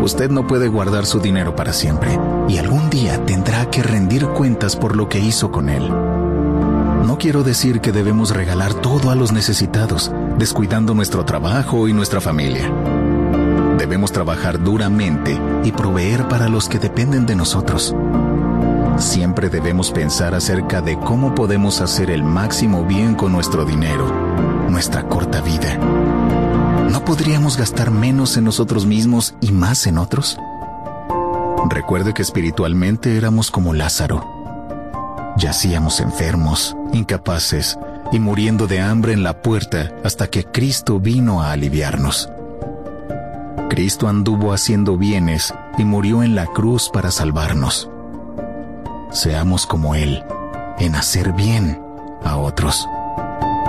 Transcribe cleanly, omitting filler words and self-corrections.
Usted no puede guardar su dinero para siempre, y algún día tendrá que rendir cuentas por lo que hizo con él. No quiero decir que debemos regalar todo a los necesitados, descuidando nuestro trabajo y nuestra familia. Debemos trabajar duramente y proveer para los que dependen de nosotros. Siempre debemos pensar acerca de cómo podemos hacer el máximo bien con nuestro dinero, nuestra corta vida. ¿No podríamos gastar menos en nosotros mismos y más en otros? Recuerde que espiritualmente éramos como Lázaro. Yacíamos enfermos, incapaces y muriendo de hambre en la puerta hasta que Cristo vino a aliviarnos. Cristo anduvo haciendo bienes y murió en la cruz para salvarnos. Seamos como Él, en hacer bien a otros.